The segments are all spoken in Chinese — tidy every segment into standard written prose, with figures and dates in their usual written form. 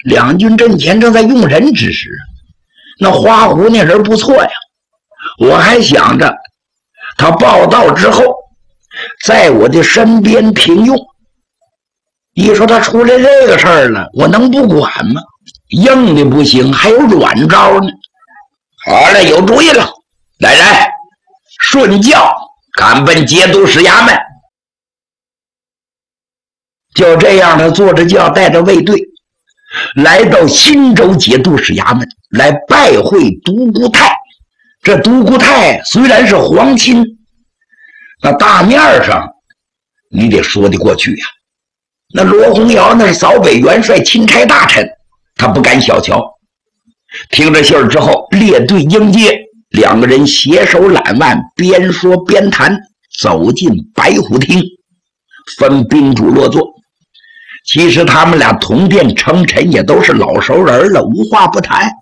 两军阵前正在用人之时，那花虎那人不错呀，我还想着他报道之后在我的身边聘用。一说他出来这个事儿了，我能不管吗？硬的不行，还有软招呢。好了，有主意了，来人，顺教赶奔节度使衙门。就这样，他坐着轿，带着卫队来到新州节度使衙门，来拜会独孤泰。这独孤泰虽然是皇亲，那大面上你得说得过去呀。那罗洪尧那是扫北元帅钦差大臣，他不敢小瞧。听着信儿之后，列队迎接，两个人携手揽腕，边说边谈，走进白虎厅，分宾主落座。其实他们俩同殿称臣，也都是老熟人了，无话不谈。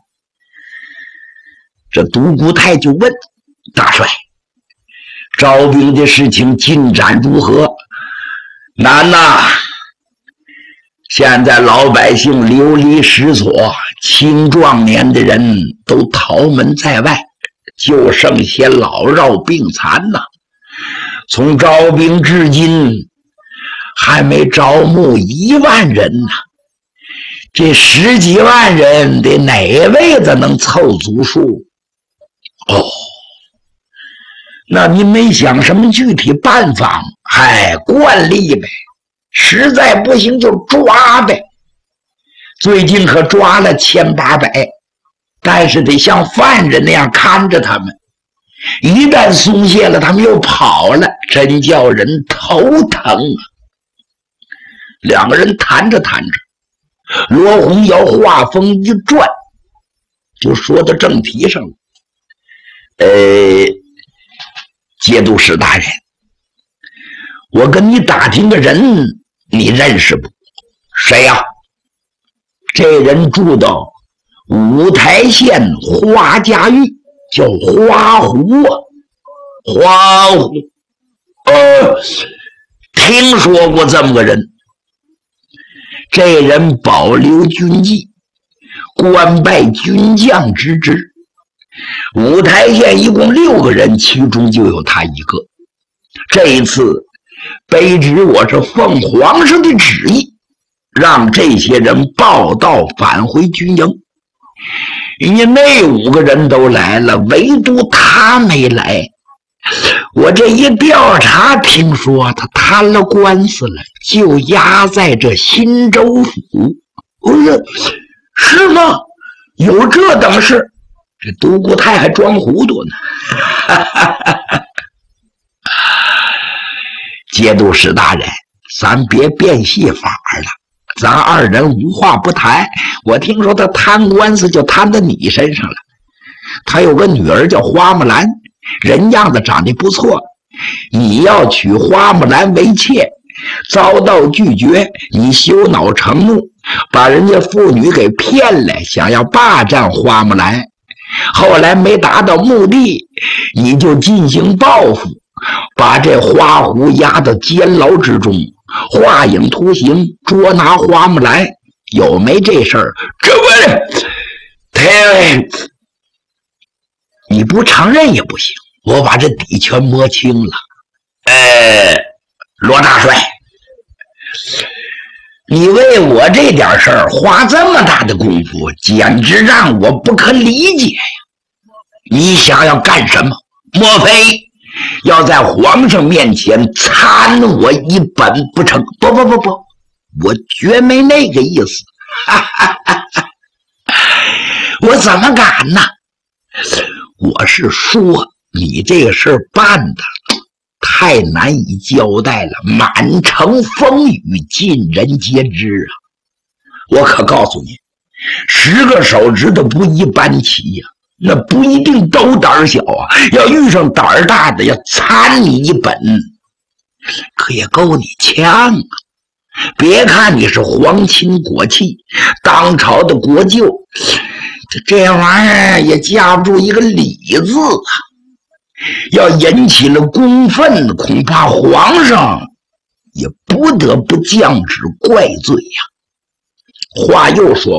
这独孤泰就问大帅，招兵的事情进展如何？难呐，现在老百姓流离失所，青壮年的人都逃门在外，就剩些老弱病残呐。从招兵至今还没招募1万人呐，这10几万人得哪位子能凑足数？哦，那您没想什么具体办法？嗨，惯例呗，实在不行就抓呗。最近可抓了1800，但是得像犯人那样看着他们，一旦松懈了，他们又跑了，真叫人头疼啊。两个人谈着谈着，罗洪尧话锋一转，就说到正题上了。节度使大人，我跟你打听个人，你认识不？谁呀？这人住到五台县花家峪，叫花狐啊。花狐，听说过这么个人。这人保留军纪，官拜军将之职。五台县一共6个人，其中就有他一个。这一次卑职我是奉皇上的旨意，让这些人报到返回军营。人家那5个人都来了，唯独他没来。我这一调查，听说他摊了官司了，就押在这新州府。我说是吗？有这等事？这独孤泰还装糊涂呢。节度使大人，咱别变戏法了，咱2人无话不谈。我听说他摊官司就摊到你身上了。他有个女儿叫花木兰，人样子长得不错，你要娶花木兰为妾，遭到拒绝，你羞恼成怒，把人家妇女给骗来，想要霸占花木兰。后来没达到目的，你就进行报复，把这花狐押到监牢之中，画影图形，捉拿花木兰。有没这事儿？这不，你不承认也不行，我把这底全摸清了。罗大帅，你为我这点事儿花这么大的功夫，简直让我不可理解呀！你想要干什么？莫非要在皇上面前参我一本不成？不，我绝没那个意思。我怎么敢呢？我是说，你这个事儿办的太难以交代了，满城风雨，尽人皆知啊！我可告诉你，10个手指头不一般齐呀，那不一定都胆小啊。要遇上胆大的，要参你一本，可也够你呛啊！别看你是皇亲国戚，当朝的国舅，这玩意儿也架不住一个礼字啊。要引起了公愤，恐怕皇上也不得不降旨怪罪呀。话又说